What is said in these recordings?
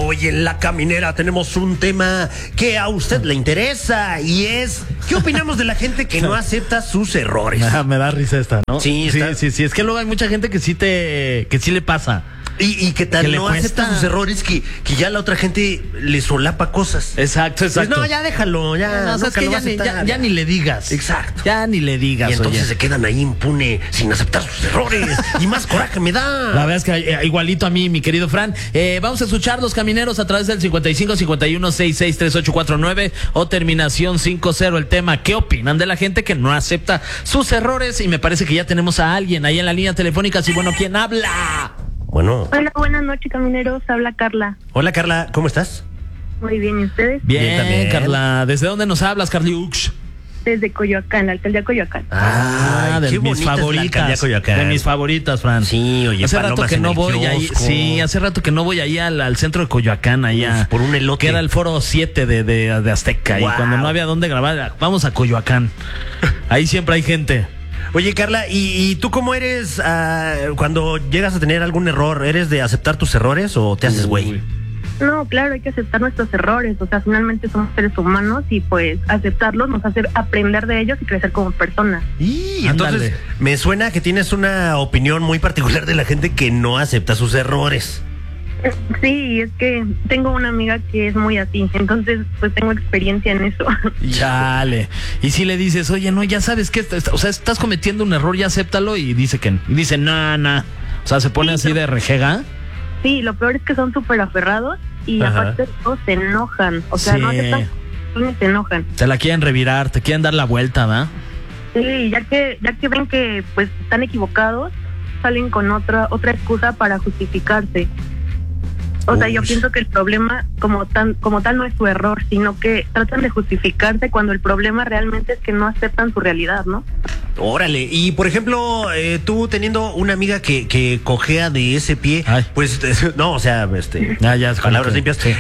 hoy en La Caminera tenemos un tema que a usted le interesa y es, ¿qué opinamos de la gente que no acepta sus errores? Me da risa esta, ¿no? Sí, sí. Es que luego hay mucha gente que sí le pasa. Y que tal no acepta sus errores que ya la otra gente le solapa cosas. Exacto. Pues no, ya déjalo, ya. No, sabes que ya ni le digas. Exacto. Ya ni le digas. Y entonces se quedan ahí impune sin aceptar sus errores. Y más coraje me da. La verdad es que igualito a mí, mi querido Fran. Vamos a escuchar Los Camineros a través del 5551663849 o terminación 50. El tema, ¿qué opinan de la gente que no acepta sus errores? Y me parece que ya tenemos a alguien ahí en la línea telefónica. Sí, bueno, ¿quién habla? Bueno. Hola, buenas noches, camineros. Habla Carla. Hola, Carla, ¿cómo estás? Muy bien, ¿y ustedes? Bien, también. Carla. ¿Desde dónde nos hablas, Carliux? Desde Coyoacán, la alcaldía Coyoacán. De mis favoritas. De mis favoritas, Fran. Sí, oye, hace rato que no voy ahí. Sí, hace rato que no voy ahí al centro de Coyoacán, allá. Por un elote. Que era el foro 7 de Azteca. Wow. Y cuando no había dónde grabar, vamos a Coyoacán. Ahí siempre hay gente. Oye, Carla, ¿y tú cómo eres cuando llegas a tener algún error? ¿Eres de aceptar tus errores o te haces güey? No, claro, hay que aceptar nuestros errores. O sea, finalmente somos seres humanos y pues aceptarlos nos hace aprender de ellos y crecer como personas. Y entonces me suena que tienes una opinión muy particular de la gente que no acepta sus errores. Sí, es que tengo una amiga que es muy así, entonces pues tengo experiencia en eso. Chale. Y si le dices, oye, no, ya sabes que o sea, estás cometiendo un error, ya acéptalo, y dice que dice, nah. O sea, se pone así de rejega. Sí, lo peor es que son súper aferrados y aparte de todo se enojan. O sea, no aceptan, se enojan. Te la quieren revirar, te quieren dar la vuelta, ¿va? Sí, ya que ven que pues están equivocados, salen con otra excusa para justificarse. O sea, yo pienso que el problema como tal no es su error, sino que tratan de justificarse cuando el problema realmente es que no aceptan su realidad, ¿no? Órale, y por ejemplo, tú teniendo una amiga que cojea de ese pie, pues, no, o sea, ya palabras limpias, sí.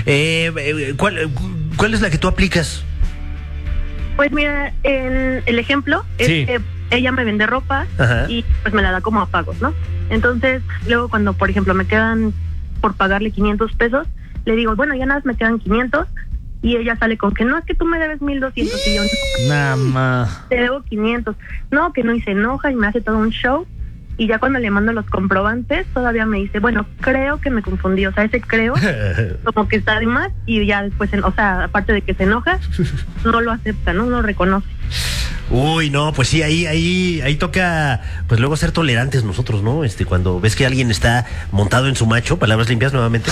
¿Cuál es la que tú aplicas? Pues mira, el ejemplo es que ella me vende ropa y pues me la da como a pagos, ¿no? Entonces, luego cuando, por ejemplo, me quedan por pagarle 500 pesos, le digo, bueno, ya nada más me quedan 500, y ella sale con que no, es que tú me debes 1200, y yo nada más te debo 500, no, que no, y se enoja y me hace todo un show, y ya cuando le mando los comprobantes todavía me dice, bueno, creo que me confundí, o sea, ese creo como que está de más, y ya después, o sea, aparte de que se enoja, no lo acepta, no lo reconoce. Uy, no, pues sí, ahí toca, pues luego ser tolerantes nosotros, ¿no? Cuando ves que alguien está montado en su macho, palabras limpias nuevamente.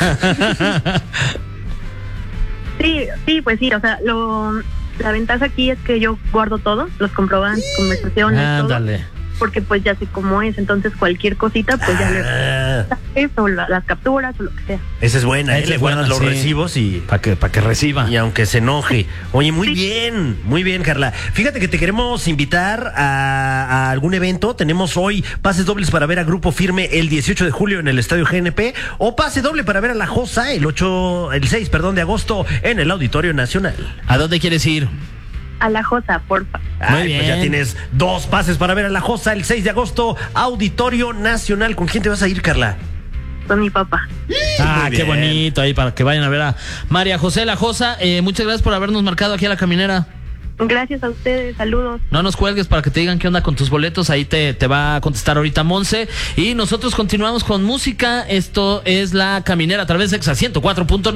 Sí, pues sí, o sea, la ventaja aquí es que yo guardo todo, los comprobantes, conversaciones, todo, porque pues ya sé cómo es, entonces cualquier cosita pues ya le eso, las capturas o lo que sea. Esa es buena, le guardas los recibos y para que reciba. Y aunque se enoje. Oye, muy bien, Carla. Fíjate que te queremos invitar a algún evento. Tenemos hoy pases dobles para ver a Grupo Firme el 18 de julio en el Estadio GNP, o pase doble para ver a La Josa el 6 de agosto en el Auditorio Nacional. ¿A dónde quieres ir? A La Josa, porfa. Muy bien. Pues ya tienes 2 pases para ver a La Josa el 6 de agosto, Auditorio Nacional. ¿Con quién te vas a ir, Carla? Con mi papá. Qué bonito, ahí para que vayan a ver a María José La Josa. Muchas gracias por habernos marcado aquí a La Caminera. Gracias a ustedes, saludos. No nos cuelgues para que te digan qué onda con tus boletos. Ahí te va a contestar ahorita Monse. Y nosotros continuamos con música. Esto es La Caminera a través de Exa 104.9.